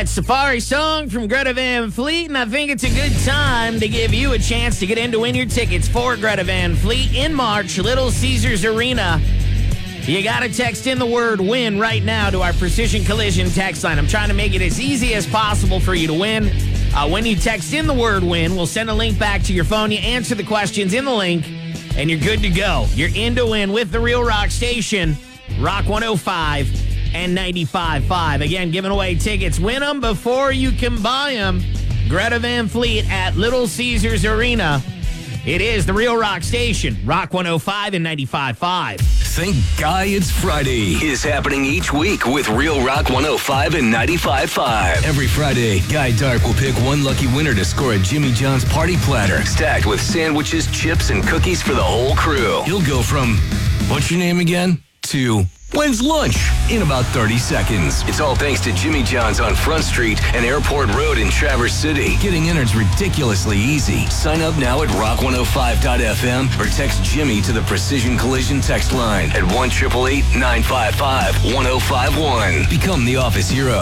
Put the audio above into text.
that Safari song from Greta Van Fleet, and I think it's a good time to give you a chance to get in to win your tickets for Greta Van Fleet in March, Little Caesars Arena. You got to text in the word WIN right now to our Precision Collision text line. I'm trying to make it as easy as possible for you to win. When you text in the word WIN, we'll send a link back to your phone. You answer the questions in the link, and you're good to go. You're in to win with the Real Rock Station, Rock 105 and 95.5. Again, giving away tickets. Win them before you can buy them. Greta Van Fleet at Little Caesars Arena. It is the Real Rock Station, Rock 105 and 95.5. Thank Guy It's Friday is happening each week with Real Rock 105 and 95.5. Every Friday, Guy Dark will pick one lucky winner to score a Jimmy John's party platter stacked with sandwiches, chips, and cookies for the whole crew. He'll go from, what's your name again, to when's lunch in about 30 seconds. It's all thanks to Jimmy John's on Front Street and Airport Road in Traverse City. Getting in is ridiculously easy. Sign up now at rock105.fm or text Jimmy to the Precision Collision text line at 1-888-955-1051. Become the office hero.